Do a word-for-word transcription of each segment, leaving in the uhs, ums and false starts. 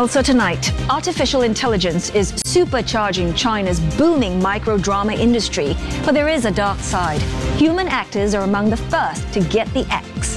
Also tonight, artificial intelligence is supercharging China's booming microdrama industry, but there is a dark side. Human actors are among the first to get the axe.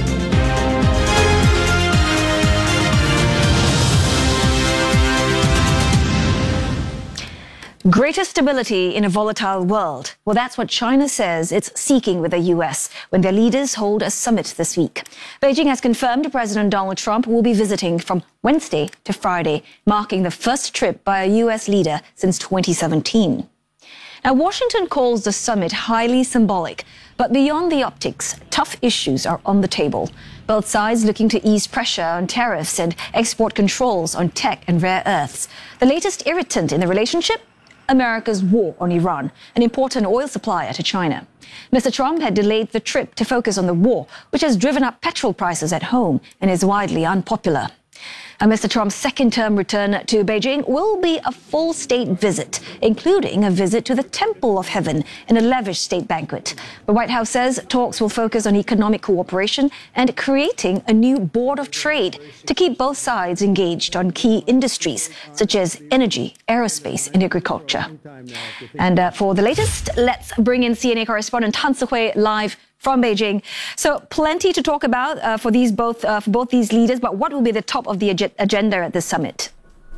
Greater stability in a volatile world. Well, that's what China says it's seeking with the U S when their leaders hold a summit this week. Beijing has confirmed President Donald Trump will be visiting from Wednesday to Friday, marking the first trip by a U S leader since twenty seventeen. Now, Washington calls the summit highly symbolic, but beyond the optics, tough issues are on the table. Both sides looking to ease pressure on tariffs and export controls on tech and rare earths. The latest irritant in the relationship? America's war on Iran, an important oil supplier to China. Mister Trump had delayed the trip to focus on the war, which has driven up petrol prices at home and is widely unpopular. And Mister Trump's second-term return to Beijing will be a full state visit, including a visit to the Temple of Heaven and a lavish state banquet. The White House says talks will focus on economic cooperation and creating a new board of trade to keep both sides engaged on key industries such as energy, aerospace and agriculture. And uh, for the latest, let's bring in C N A correspondent Han Sihui live from Beijing. So plenty to talk about uh, for these both uh, for both these leaders, but what will be the top of the ag- agenda at this summit?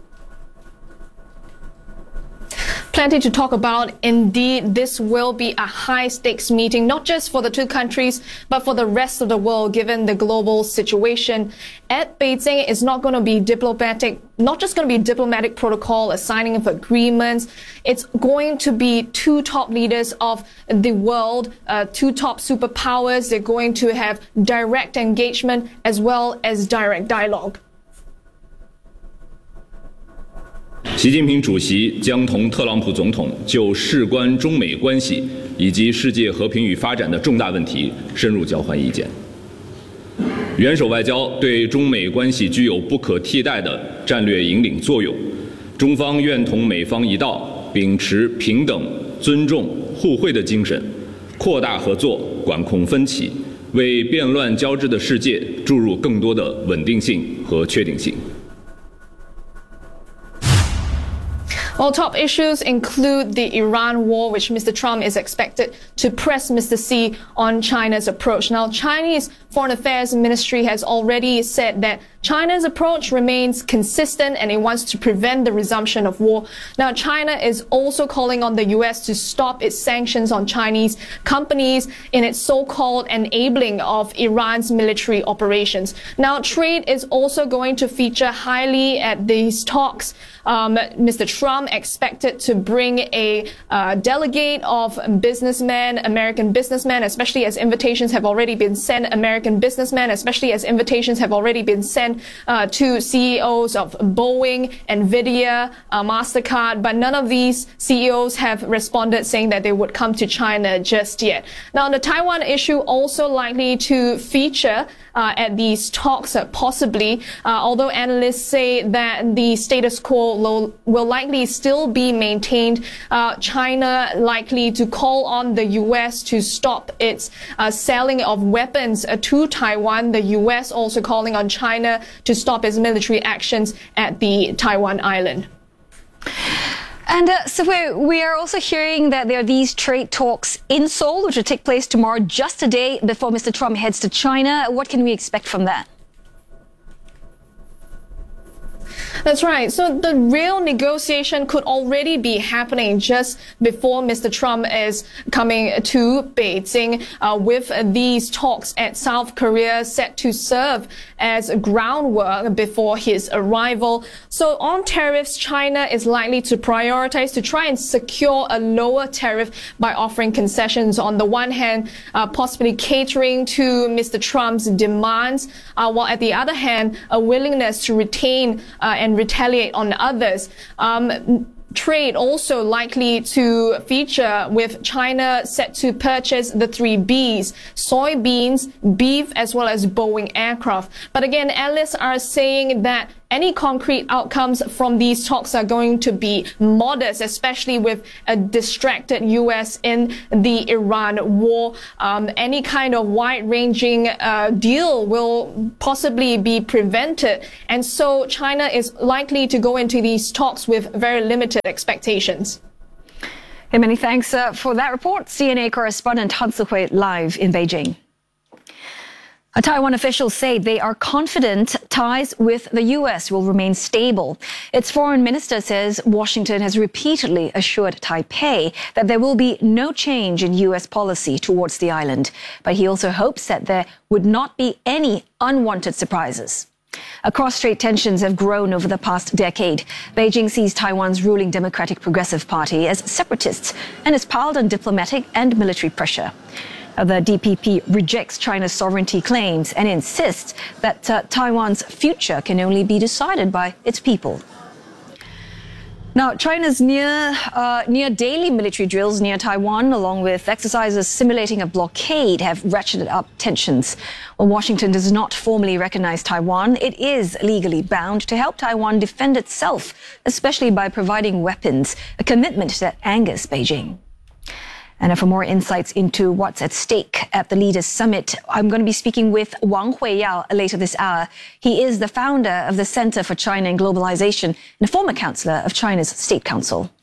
Plenty to talk about. Indeed, this will be a high-stakes meeting, not just for the two countries, but for the rest of the world, given the global situation. At Beijing, it's not going to be diplomatic, not just going to be diplomatic protocol, a signing of agreements. It's going to be two top leaders of the world, uh, two top superpowers. They're going to have direct engagement as well as direct dialogue. 习近平主席将同特朗普总统就事关中美关系以及世界和平与发展的重大问题深入交换意见。元首外交对中美关系具有不可替代的战略引领作用，中方愿同美方一道，秉持平等、尊重、互惠的精神，扩大合作，管控分歧，为变乱交织的世界注入更多的稳定性和确定性。 Well, top issues include the Iran war, which Mister Trump is expected to press Mister Xi on China's approach. Now, Chinese Foreign Affairs Ministry has already said that China's approach remains consistent and it wants to prevent the resumption of war. Now, China is also calling on the U S to stop its sanctions on Chinese companies in its so-called enabling of Iran's military operations. Now, trade is also going to feature highly at these talks. Um, Mister Trump expected to bring a uh, delegate of businessmen, American businessmen, especially as invitations have already been sent, American businessmen, especially as invitations have already been sent uh, to C E Os of Boeing, Nvidia, uh, MasterCard, but none of these C E Os have responded saying that they would come to China just yet. Now, the Taiwan issue also likely to feature Uh, at these talks, uh, possibly, uh, although analysts say that the status quo lo- will likely still be maintained, uh, China likely to call on the U S to stop its uh, selling of weapons uh, to Taiwan, the U S also calling on China to stop its military actions at the Taiwan island. And uh, so we're, we are also hearing that there are these trade talks in Seoul, which will take place tomorrow, just a day before Mister Trump heads to China. What can we expect from that? That's right. So the real negotiation could already be happening just before Mister Trump is coming to Beijing, uh, with these talks at South Korea set to serve as groundwork before his arrival. So on tariffs, China is likely to prioritize to try and secure a lower tariff by offering concessions on the one hand, uh, possibly catering to Mister Trump's demands, uh, while at the other hand, a willingness to retain uh, and retaliate on others. Um, Trade also likely to feature with China set to purchase the three Bs, soybeans, beef, as well as Boeing aircraft. But again, analysts are saying that any concrete outcomes from these talks are going to be modest, especially with a distracted U S in the Iran war. Um, any kind of wide-ranging uh, deal will possibly be prevented. And so China is likely to go into these talks with very limited expectations. Hey, many thanks uh, for that report. C N A correspondent Han Sihui live in Beijing. Uh, Taiwan officials say they are confident ties with the U S will remain stable. Its foreign minister says Washington has repeatedly assured Taipei that there will be no change in U S policy towards the island. But he also hopes that there would not be any unwanted surprises. Cross-strait tensions have grown over the past decade. Beijing sees Taiwan's ruling Democratic Progressive Party as separatists and has piled on diplomatic and military pressure. The D P P rejects China's sovereignty claims and insists that uh, Taiwan's future can only be decided by its people. Now, China's near, uh, near daily military drills near Taiwan, along with exercises simulating a blockade, have ratcheted up tensions. While Washington does not formally recognize Taiwan, it is legally bound to help Taiwan defend itself, especially by providing weapons, a commitment that angers Beijing. And for more insights into what's at stake at the Leaders Summit, I'm going to be speaking with Wang Huiyao later this hour. He is the founder of the Center for China and Globalization and a former counselor of China's State Council.